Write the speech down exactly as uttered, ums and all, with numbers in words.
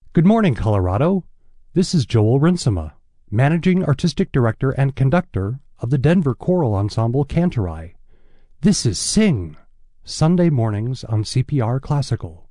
Good morning, Colorado. This is Joel Rinsema, Managing Artistic Director and Conductor of the Denver Choral Ensemble Cantorai. This is Sing, Sunday mornings on C P R Classical.